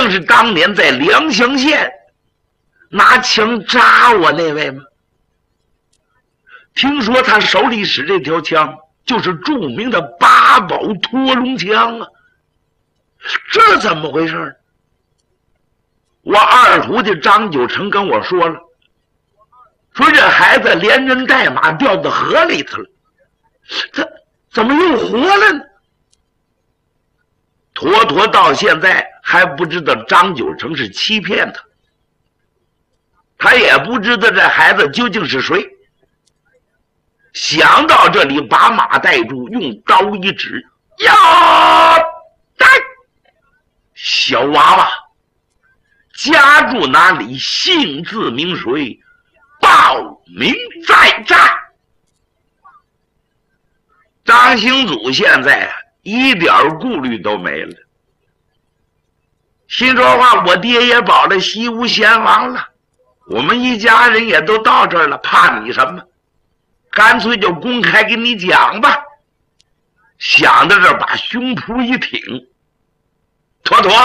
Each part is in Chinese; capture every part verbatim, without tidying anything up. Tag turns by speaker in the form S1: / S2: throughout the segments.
S1: 正是当年在良乡县拿枪扎我那位吗？听说他手里使这条枪就是著名的八宝驼龙枪啊，这怎么回事？我二徒弟张九成跟我说了，说这孩子连人带马掉到河里头了，他怎么又活了呢？坨坨到现在还不知道张九成是欺骗他，他也不知道这孩子究竟是谁。想到这里，把马带住，用刀一指，呀，带小娃娃家住哪里，姓字名谁，报名在战。张兴祖现在一点顾虑都没了，心说话，我爹也保了西吴先王了，我们一家人也都到这儿了，怕你什么？干脆就公开给你讲吧。想到这儿，把胸脯一挺，坨坨，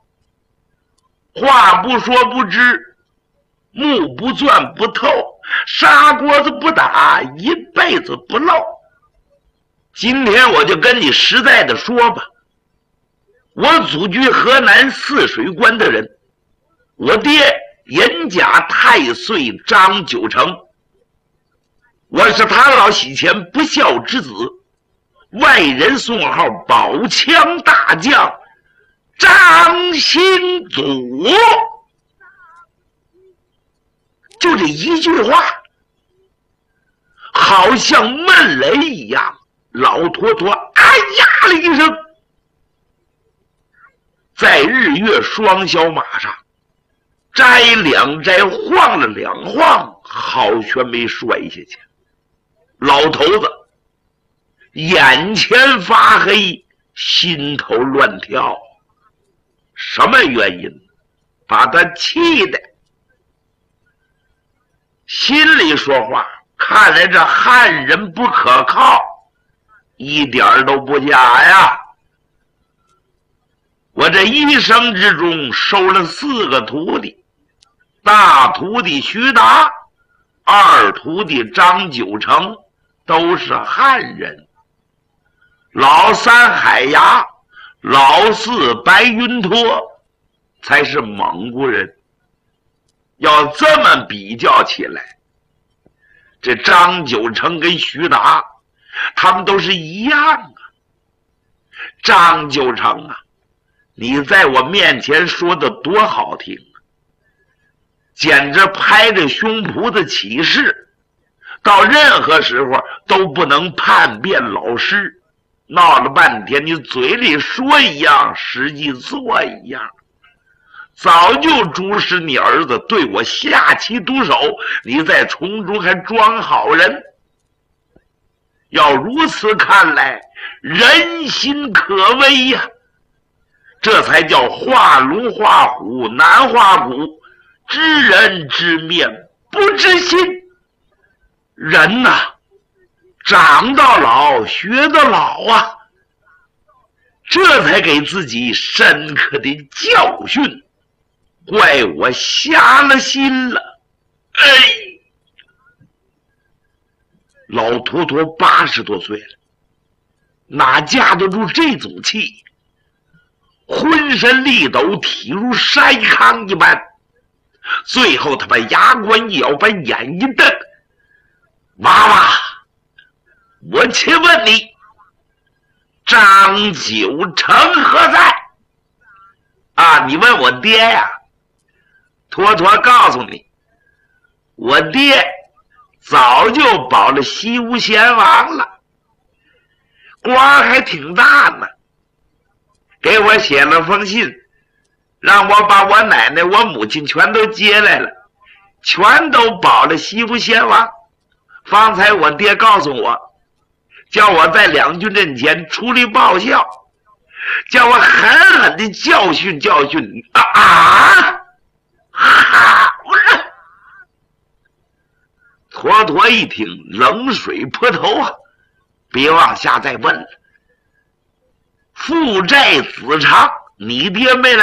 S1: 话不说不知，目不钻不透，砂锅子不打，一辈子不漏。今天我就跟你实在的说吧，我祖居河南泗水关的人，我爹严家太岁张九成，我是他老喜前不孝之子，外人送号宝枪大将张兴祖。就这一句话，好像闷雷一样，老坨坨哎呀了一声，在日月双霄马上摘两摘，晃了两晃，好悬没摔下去。老头子眼前发黑，心头乱跳，什么原因？把他气的心里说话，看来这汉人不可靠，一点都不假呀。我这一生之中收了四个徒弟，大徒弟徐达，二徒弟张九成都是汉人，老三海牙，老四白云托才是蒙古人。要这么比较起来，这张九成跟徐达他们都是一样啊。张九成啊，你在我面前说的多好听啊，简直拍着胸脯的起誓，到任何时候都不能叛变老师。闹了半天，你嘴里说一样，实际做一样，早就主使你儿子对我下棋毒手，你在从中还装好人。要如此看来，人心可畏呀、啊！这才叫画龙画虎难画骨，知人知面不知心。人呐、啊，长到老学到老啊，这才给自己深刻的教训。怪我瞎了心了。哎，老坨坨八十多岁了，哪架得住这种气？浑身力抖，体如筛糠一般。最后他把牙关一咬，把眼一瞪，娃娃，我且问你，张九成何在？啊，你问我爹呀？坨坨告诉你，我爹早就保了西吴先王了，官还挺大呢，给我写了封信，让我把我奶奶我母亲全都接来了，全都保了西吴先王。方才我爹告诉我，叫我在两军阵前出力报效，叫我狠狠的教训教训你啊啊！好了，坨坨一听，冷水泼头啊！别往下再问了。父债子偿，你爹没来